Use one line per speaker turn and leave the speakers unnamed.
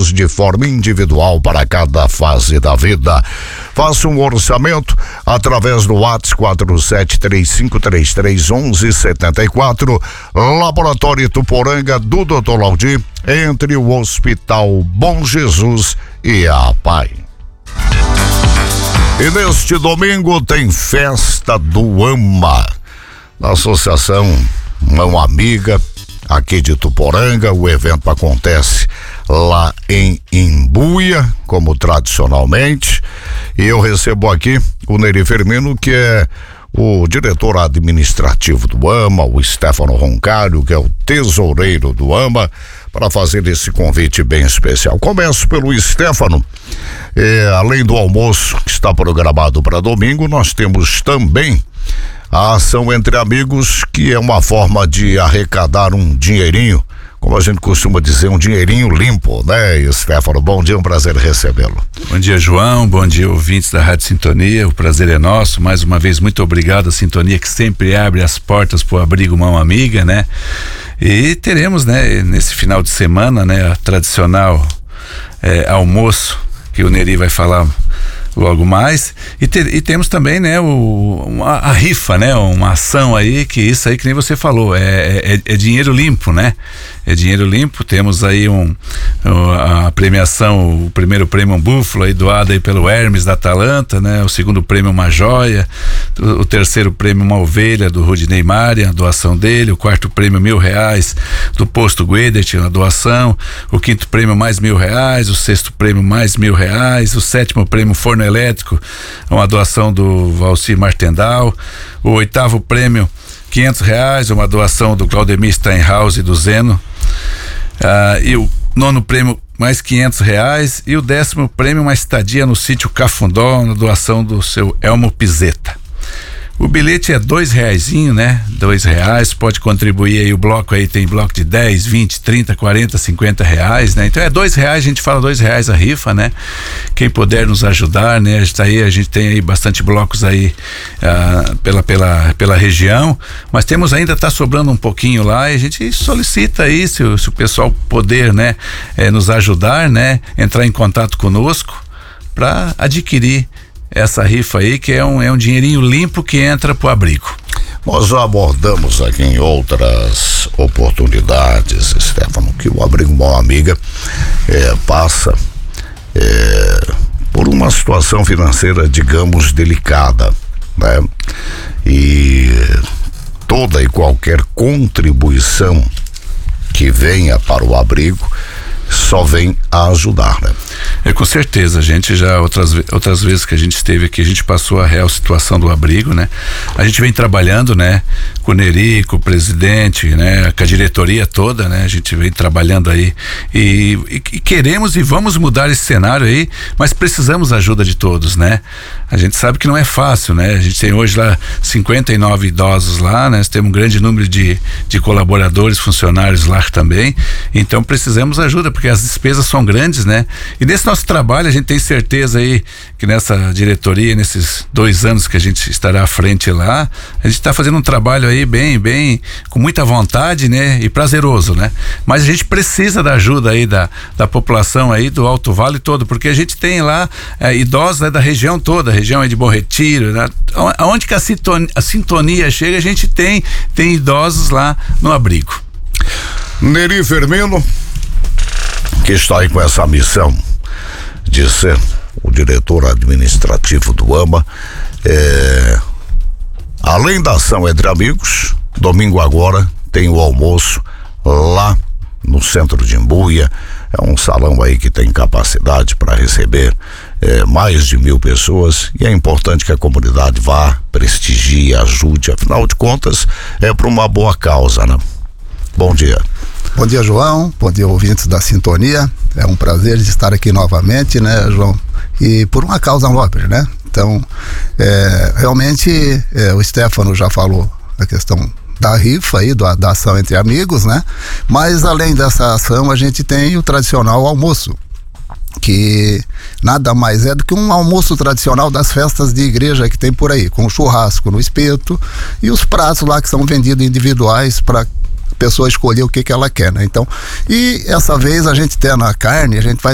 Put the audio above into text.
feitos de forma individual para cada fase da vida. Faça um orçamento através do WhatsApp 4735331174, Laboratório Ituporanga do Dr. Laudir, entre o Hospital Bom Jesus e a APAI. E neste domingo tem festa do AMA, da Associação Mão Amiga, aqui de Ituporanga. O evento acontece lá em Imbuia, como tradicionalmente, e eu recebo aqui o Neri Firmino, que é o diretor administrativo do AMA, o Stefano Roncário, que é o tesoureiro do AMA, para fazer esse convite bem especial. Começo pelo Stefano. Além do almoço que está programado para domingo, nós temos também a ação Entre Amigos, que é uma forma de arrecadar um dinheirinho, como a gente costuma dizer, um dinheirinho limpo, né, Stefano? Bom dia, um prazer recebê-lo.
Bom dia, João, bom dia, ouvintes da Rádio Sintonia, o prazer é nosso. Mais uma vez, muito obrigado à Sintonia, que sempre abre as portas para o abrigo Mão Amiga, né? E teremos, né, nesse final de semana, né, a tradicional almoço, que o Neri vai falar logo mais, e temos também, né, a rifa, né, uma ação aí, que isso aí que nem você falou, é dinheiro limpo, né, é dinheiro limpo. Temos aí a premiação, o primeiro prêmio um búfalo aí doado aí pelo Hermes da Atalanta, né, o segundo prêmio uma joia, o terceiro prêmio uma ovelha do Rudinei Maria, a doação dele, o quarto prêmio R$1.000 do Posto Guedet, a doação, o quinto prêmio mais R$1.000, o sexto prêmio mais R$1.000, o sétimo prêmio Forno Elétrico, uma doação do Valcir Martendal, o oitavo prêmio R$500, uma doação do Claudemir Steinhaus e do Zeno, e o nono prêmio mais R$500, e o 10º prêmio uma estadia no sítio Cafundó, na doação do seu Elmo Pizeta. O bilhete é R$2, né? R$2, pode contribuir aí, o bloco aí tem bloco de 10, 20, 30, 40, R$50, né? Então é R$2, a gente fala R$2 a rifa, né? Quem puder nos ajudar, né? A gente tem aí bastante blocos aí pela região, mas temos ainda, tá sobrando um pouquinho lá, e a gente solicita aí, se o pessoal puder, né? Nos ajudar, né? Entrar em contato conosco para adquirir essa rifa aí, que é um dinheirinho limpo que entra pro abrigo.
Nós já abordamos aqui em outras oportunidades, Stefano, que o abrigo Mão Amiga passa por uma situação financeira, digamos, delicada, né? E toda e qualquer contribuição que venha para o abrigo só vem a ajudar, né?
Com certeza, a gente já outras vezes que a gente esteve aqui, a gente passou a real situação do abrigo, né? A gente vem trabalhando, né, com o Neri, com o presidente, né, com a diretoria toda, né? A gente vem trabalhando aí e queremos e vamos mudar esse cenário aí, mas precisamos da ajuda de todos, né? A gente sabe que não é fácil, né? A gente tem hoje lá 59 idosos lá, né? Temos um grande número de colaboradores, funcionários lá também, então precisamos da ajuda, porque as despesas são grandes, né? E nesse nosso trabalho a gente tem certeza aí que nessa diretoria, nesses 2 anos que a gente estará à frente lá, a gente está fazendo um trabalho aí bem, com muita vontade, né? E prazeroso, né? Mas a gente precisa da ajuda aí da população aí do Alto Vale todo, porque a gente tem lá idosos, né, da região toda, a região aí de Bom Retiro, né? Aonde que a sintonia chega, a gente tem idosos lá no abrigo.
Neri Firmino, que está aí com essa missão de ser o diretor administrativo do AMA, além da ação Entre Amigos, domingo agora tem o almoço lá no centro de Imbuia. É um salão aí que tem capacidade para receber mais de 1.000 pessoas, e é importante que a comunidade vá, prestigie, ajude, afinal de contas é para uma boa causa, né? Bom dia.
Bom dia, João. Bom dia, ouvintes da Sintonia. É um prazer de estar aqui novamente, né, João? E por uma causa nobre, né? Então, realmente, o Stefano já falou a questão da rifa aí, da ação Entre Amigos, né? Mas além dessa ação, a gente tem o tradicional almoço, que nada mais é do que um almoço tradicional das festas de igreja que tem por aí, com churrasco no espeto e os pratos lá que são vendidos individuais para pessoa escolher o que ela quer, né? Então, e essa vez a gente tem na carne, a gente vai